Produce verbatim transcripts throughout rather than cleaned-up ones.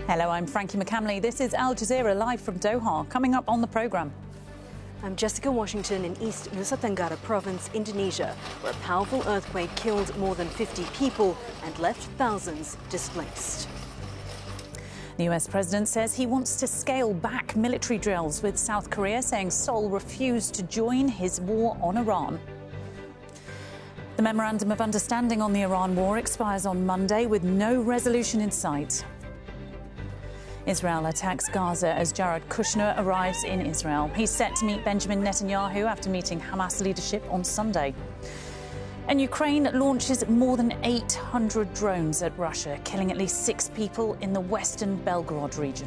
Hello, I'm Frankie McCamley. This is Al Jazeera live from Doha. Coming up on the programme. I'm Jessica Washington in East Nusa Tenggara Province, Indonesia, where a powerful earthquake killed more than fifty people and left thousands displaced. The U S president says he wants to scale back military drills, with South Korea saying Seoul refused to join his war on Iran. The Memorandum of Understanding on the Iran war expires on Monday with no resolution in sight. Israel attacks Gaza as Jared Kushner arrives in Israel. He's set to meet Benjamin Netanyahu after meeting Hamas leadership on Sunday. And Ukraine launches more than eight hundred drones at Russia, killing at least six people in the western Belgorod region.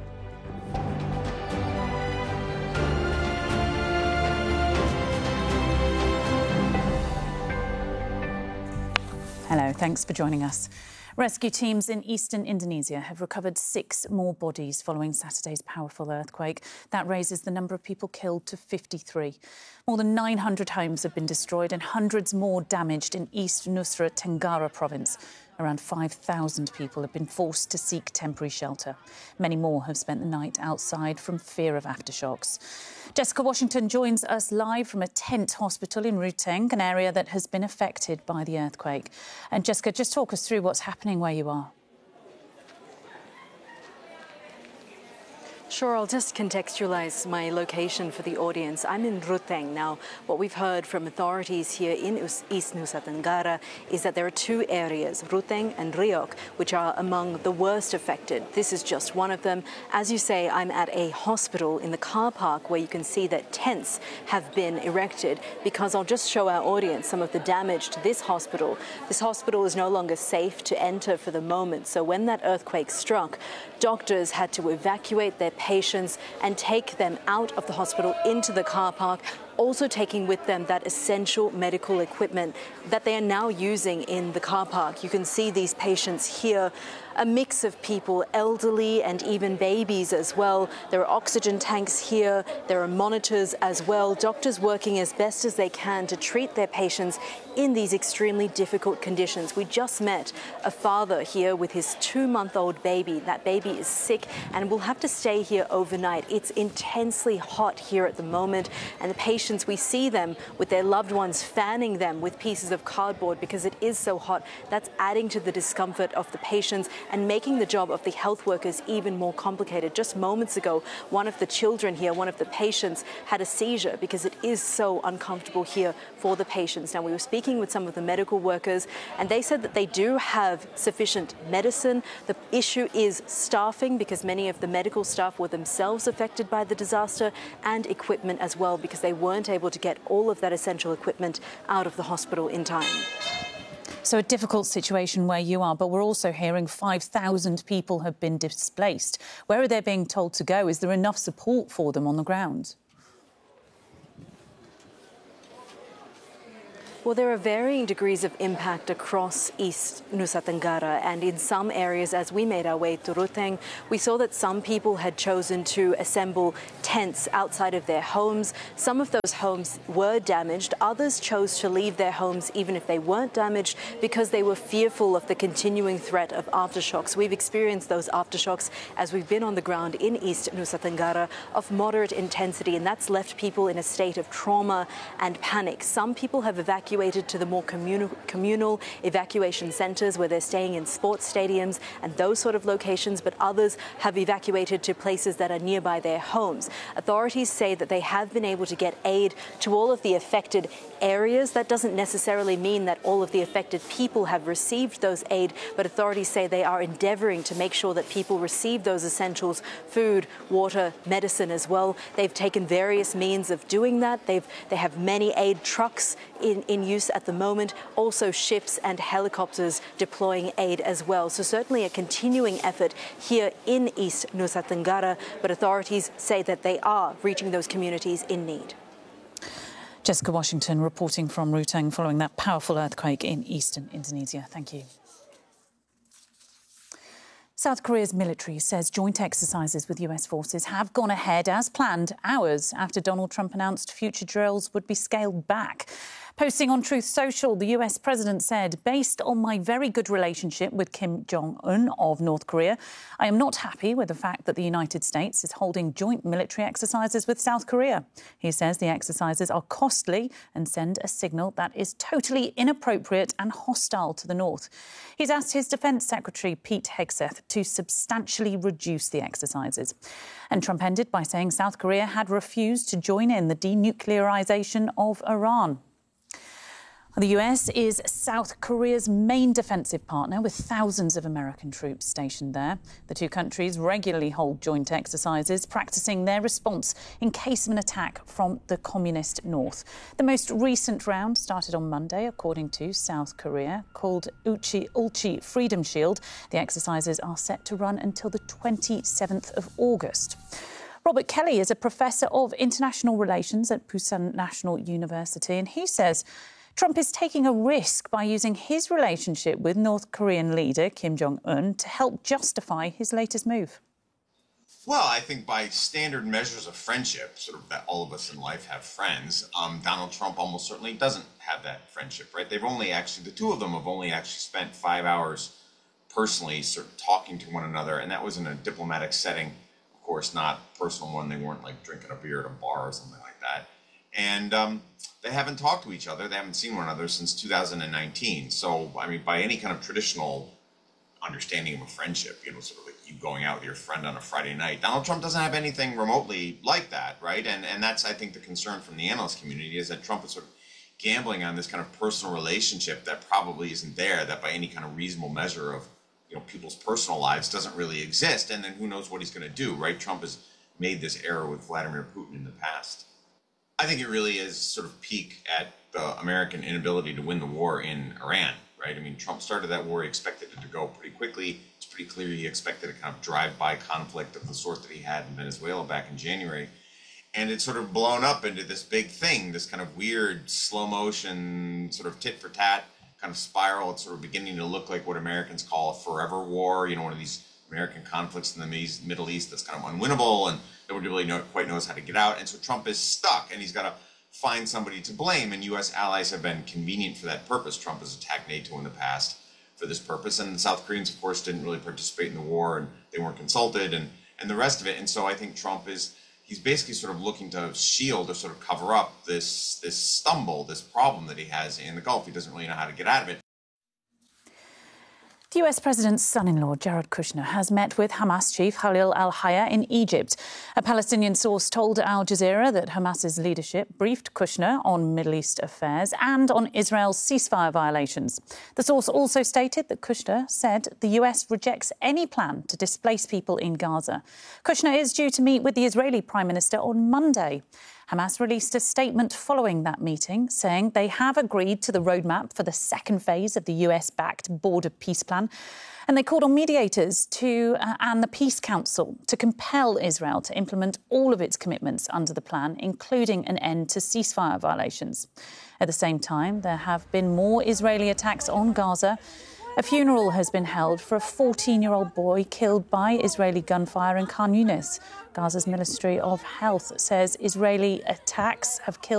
Hello, thanks for joining us. Rescue teams in eastern Indonesia have recovered six more bodies following Saturday's powerful earthquake. That raises the number of people killed to fifty-three. More than nine hundred homes have been destroyed and hundreds more damaged in East Nusa Tenggara province. Around five thousand people have been forced to seek temporary shelter. Many more have spent the night outside from fear of aftershocks. Jessica Washington joins us live from a tent hospital in Ruteng, an area that has been affected by the earthquake. And Jessica, just talk us through what's happening where you are. Sure, I'll just contextualize my location for the audience. I'm in Ruteng. Now, what we've heard from authorities here in East Nusa Tenggara is that there are two areas, Ruteng and Riok, which are among the worst affected. This is just one of them. As you say, I'm at a hospital in the car park where you can see that tents have been erected, because I'll just show our audience some of the damage to this hospital. This hospital is no longer safe to enter for the moment. So when that earthquake struck, doctors had to evacuate their patients and take them out of the hospital into the car park, also taking with them that essential medical equipment that they are now using in the car park. You can see these patients here, a mix of people, elderly and even babies as well. There are oxygen tanks here, there are monitors as well, doctors working as best as they can to treat their patients in these extremely difficult conditions. We just met a father here with his two-month-old baby. That baby is sick and will have to stay here overnight. It's intensely hot here at the moment, and the patients, we see them with their loved ones fanning them with pieces of cardboard because it is so hot. That's adding to the discomfort of the patients and making the job of the health workers even more complicated. Just moments ago, one of the children here, one of the patients, had a seizure because it is so uncomfortable here for the patients. Now, we were speaking with some of the medical workers, and they said that they do have sufficient medicine. The issue is staffing, because many of the medical staff were themselves affected by the disaster, and equipment as well, because they weren't able to get all of that essential equipment out of the hospital in time. So a difficult situation where you are, but we're also hearing five thousand people have been displaced. Where are they being told to go? Is there enough support for them on the ground? Well, there are varying degrees of impact across East Nusa Tenggara, and in some areas, as we made our way to Ruteng, we saw that some people had chosen to assemble tents outside of their homes. Some of those homes were damaged. Others chose to leave their homes even if they weren't damaged because they were fearful of the continuing threat of aftershocks. We've experienced those aftershocks as we've been on the ground in East Nusa Tenggara of moderate intensity, and that's left people in a state of trauma and panic. Some people have evacuated to the more communal, communal evacuation centres where they're staying in sports stadiums and those sort of locations, but others have evacuated to places that are nearby their homes. Authorities say that they have been able to get aid to all of the affected areas. That doesn't necessarily mean that all of the affected people have received those aid, but authorities say they are endeavouring to make sure that people receive those essentials, food, water, medicine as well. They've taken various means of doing that. They've, they have many aid trucks in, in use at the moment, also ships and helicopters deploying aid as well. So certainly a continuing effort here in East Nusa Tenggara, but authorities say that they are reaching those communities in need. Jessica Washington reporting from Ruteng following that powerful earthquake in eastern Indonesia. Thank you. South Korea's military says joint exercises with U S forces have gone ahead as planned hours after Donald Trump announced future drills would be scaled back. Posting on Truth Social, the U S president said, based on my very good relationship with Kim Jong-un of North Korea, I am not happy with the fact that the United States is holding joint military exercises with South Korea. He says the exercises are costly and send a signal that is totally inappropriate and hostile to the North. He's asked his Defence Secretary, Pete Hegseth, to substantially reduce the exercises. And Trump ended by saying South Korea had refused to join in the denuclearisation of Iran. The U S is South Korea's main defensive partner, with thousands of American troops stationed there. The two countries regularly hold joint exercises, practising their response in case of an attack from the communist North. The most recent round started on Monday, according to South Korea, called Uchi Ulchi Freedom Shield. The exercises are set to run until the twenty-seventh of August. Robert Kelly is a professor of international relations at Pusan National University, and he says Trump is taking a risk by using his relationship with North Korean leader Kim Jong-un to help justify his latest move. Well, I think by standard measures of friendship, sort of that all of us in life have friends, um, Donald Trump almost certainly doesn't have that friendship, right? They've only actually, the two of them have only actually spent five hours personally sort of talking to one another, and that was in a diplomatic setting, of course, not a personal one. They weren't like drinking a beer at a bar or something like that. And um, they haven't talked to each other. They haven't seen one another since two thousand nineteen. So, I mean, by any kind of traditional understanding of a friendship, you know, sort of like you going out with your friend on a Friday night, Donald Trump doesn't have anything remotely like that, right? And and that's, I think, the concern from the analyst community is that Trump is sort of gambling on this kind of personal relationship that probably isn't there, that by any kind of reasonable measure of, you know, people's personal lives doesn't really exist. And then who knows what he's going to do, right? Trump has made this error with Vladimir Putin in the past. I think it really is sort of peak at the American inability to win the war in Iran, right? I mean, Trump started that war, he expected it to go pretty quickly. It's pretty clear he expected a kind of drive-by conflict of the sort that he had in Venezuela back in January. And it's sort of blown up into this big thing, this kind of weird, slow-motion, sort of tit-for-tat kind of spiral. It's sort of beginning to look like what Americans call a forever war, you know, one of these American conflicts in the Middle East that's kind of unwinnable and nobody really know, quite knows how to get out. And so Trump is stuck and he's got to find somebody to blame. And U S allies have been convenient for that purpose. Trump has attacked NATO in the past for this purpose. And the South Koreans, of course, didn't really participate in the war and they weren't consulted and, and the rest of it. And so I think Trump is, he's basically sort of looking to shield or sort of cover up this, this stumble, this problem that he has in the Gulf. He doesn't really know how to get out of it. The U S president's son-in-law, Jared Kushner, has met with Hamas chief Khalil al-Hayya in Egypt. A Palestinian source told Al Jazeera that Hamas's leadership briefed Kushner on Middle East affairs and on Israel's ceasefire violations. The source also stated that Kushner said the U S rejects any plan to displace people in Gaza. Kushner is due to meet with the Israeli Prime Minister on Monday. Hamas released a statement following that meeting, saying they have agreed to the roadmap for the second phase of the U S-backed border peace plan. And they called on mediators to uh, and the Peace Council to compel Israel to implement all of its commitments under the plan, including an end to ceasefire violations. At the same time, there have been more Israeli attacks on Gaza. A funeral has been held for a fourteen-year-old boy killed by Israeli gunfire in Khan Yunis. Gaza's Ministry of Health says Israeli attacks have killed